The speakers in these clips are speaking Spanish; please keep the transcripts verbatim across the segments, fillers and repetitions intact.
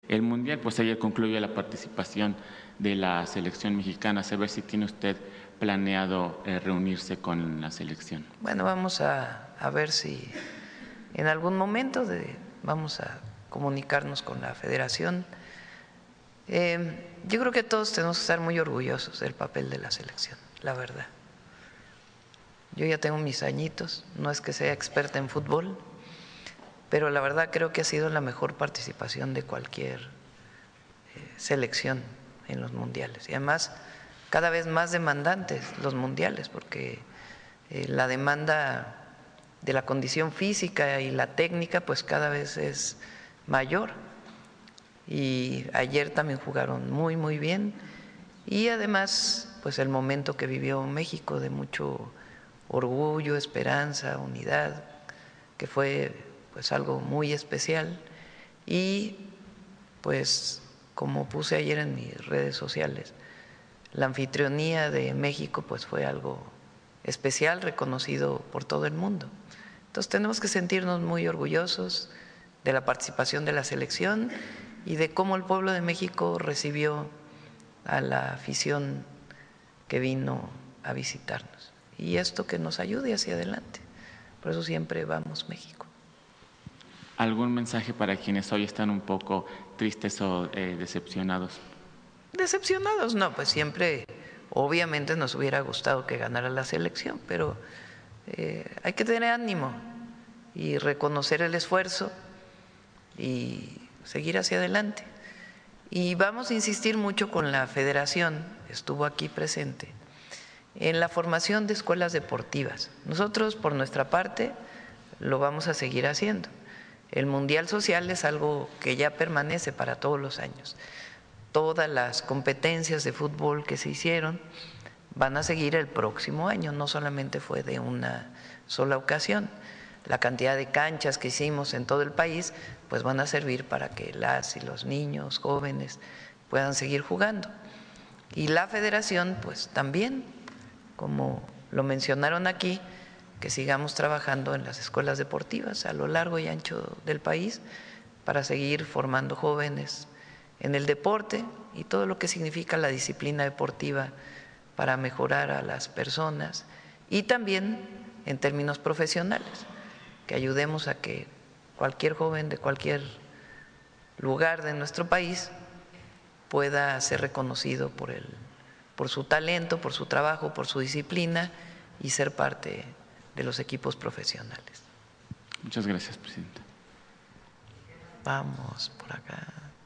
el Mundial. Pues ayer concluyó la participación de la selección mexicana. A ver si tiene usted planeado eh, reunirse con la selección. Bueno, vamos a, a ver si en algún momento de, vamos a comunicarnos con la federación. Eh, yo creo que todos tenemos que estar muy orgullosos del papel de la selección, la verdad. Yo ya tengo mis añitos, no es que sea experta en fútbol, pero la verdad creo que ha sido la mejor participación de cualquier eh, selección en los mundiales. Y además, cada vez más demandantes los mundiales, porque eh, la demanda de la condición física y la técnica pues cada vez es mayor. Y ayer también jugaron muy, muy bien. Y además, pues el momento que vivió México de mucho orgullo, esperanza, unidad, que fue pues algo muy especial. Y pues como puse ayer en mis redes sociales, la anfitrionía de México pues fue algo especial, reconocido por todo el mundo. Entonces tenemos que sentirnos muy orgullosos de la participación de la selección y de cómo el pueblo de México recibió a la afición que vino a visitarnos. Y esto que nos ayude hacia adelante. Por eso siempre vamos México. ¿Algún mensaje para quienes hoy están un poco tristes o eh, decepcionados? Decepcionados, no, pues siempre, obviamente nos hubiera gustado que ganara la selección, pero eh, hay que tener ánimo y reconocer el esfuerzo y seguir hacia adelante. Y vamos a insistir mucho con la federación, estuvo aquí presente, en la formación de escuelas deportivas. Nosotros, por nuestra parte, lo vamos a seguir haciendo. El Mundial Social es algo que ya permanece para todos los años. Todas las competencias de fútbol que se hicieron van a seguir el próximo año, no solamente fue de una sola ocasión. La cantidad de canchas que hicimos en todo el país pues van a servir para que las y los niños, jóvenes puedan seguir jugando. Y la federación pues también, como lo mencionaron aquí, que sigamos trabajando en las escuelas deportivas a lo largo y ancho del país para seguir formando jóvenes en el deporte y todo lo que significa la disciplina deportiva para mejorar a las personas y también en términos profesionales, que ayudemos a que cualquier joven de cualquier lugar de nuestro país pueda ser reconocido por, el, por su talento, por su trabajo, por su disciplina y ser parte de los equipos profesionales. Muchas gracias, presidenta. Vamos por acá.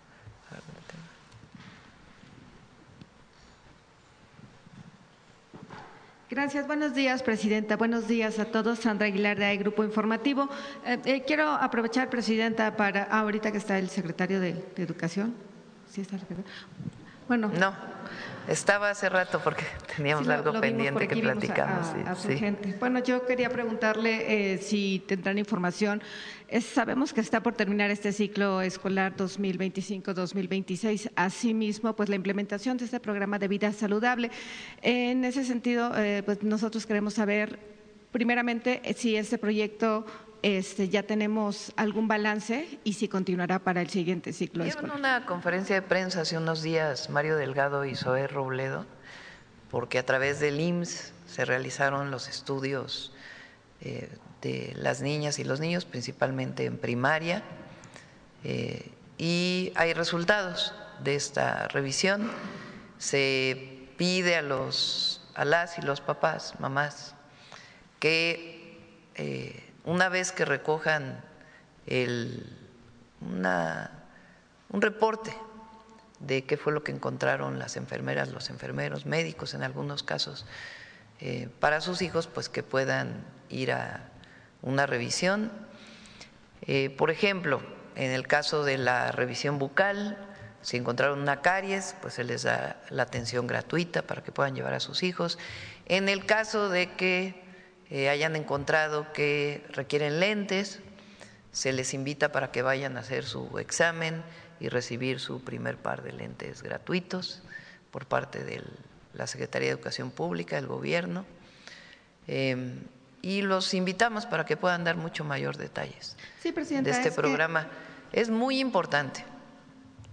Gracias, buenos días, presidenta. Buenos días a todos. Sandra Aguilar de Grupo Informativo. Eh, eh, quiero aprovechar, presidenta, para ah, ahorita que está el secretario de, de Educación. ¿Sí está el secretario? Bueno. No, estaba hace rato porque teníamos sí, lo, algo lo pendiente que platicamos. A, a, a su sí. gente. Bueno, yo quería preguntarle eh, si tendrán información. Es, sabemos que está por terminar este ciclo escolar dos mil veinticinco dos mil veintiséis. Asimismo, pues la implementación de este programa de vida saludable. En ese sentido, eh, pues nosotros queremos saber, primeramente, si este proyecto Este, ya tenemos algún balance y si continuará para el siguiente ciclo escolar. En una conferencia de prensa hace unos días Mario Delgado y Zoé Robledo, porque a través del I M S S se realizaron los estudios eh, de las niñas y los niños, principalmente en primaria, eh, y hay resultados de esta revisión. Se pide a, los, a las y los papás, mamás, que eh, una vez que recojan el, una, un reporte de qué fue lo que encontraron las enfermeras, los enfermeros, médicos en algunos casos, eh, para sus hijos, pues que puedan ir a una revisión. Eh, por ejemplo, en el caso de la revisión bucal, si encontraron una caries, pues se les da la atención gratuita para que puedan llevar a sus hijos. En el caso de que Eh, hayan encontrado que requieren lentes, se les invita para que vayan a hacer su examen y recibir su primer par de lentes gratuitos por parte de la Secretaría de Educación Pública, del gobierno, eh, y los invitamos para que puedan dar mucho mayor detalles sí, presidenta, de este es programa. Que... Es muy importante